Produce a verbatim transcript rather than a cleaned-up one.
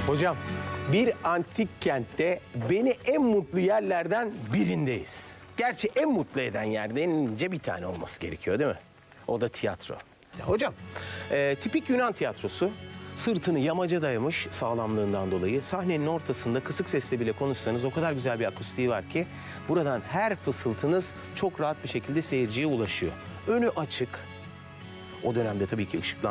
Hocam, bir antik kentte beni en mutlu yerlerden birindeyiz. Gerçi en mutlu eden yer denilince bir tane olması gerekiyor değil mi? O da tiyatro. Ya hocam, e, tipik Yunan tiyatrosu sırtını yamaca dayamış sağlamlığından dolayı sahnenin ortasında kısık sesle bile konuşsanız o kadar güzel bir akustiği var ki buradan her fısıltınız çok rahat bir şekilde seyirciye ulaşıyor. Önü açık. O dönemde tabii ki ışıklar